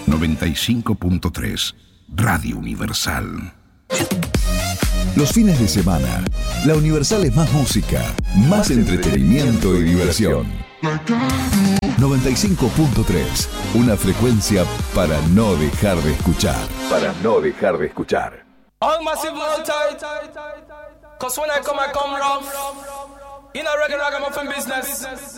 95.3 Radio Universal. Los fines de semana, la Universal es más música, más entretenimiento y diversión. 95.3, una frecuencia para no dejar de escuchar. Para no dejar de escuchar. All massive multi, cause when I come rough. In a regular ragamuffin business.